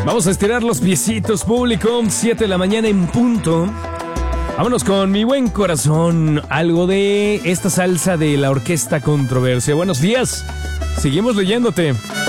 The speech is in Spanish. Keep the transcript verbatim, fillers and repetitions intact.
Vamos a estirar los piecitos, público. siete de la mañana en punto. Vámonos con Mi Buen Corazón. Algo de esta salsa de la Orquesta Controversia. Buenos días. Seguimos leyéndote.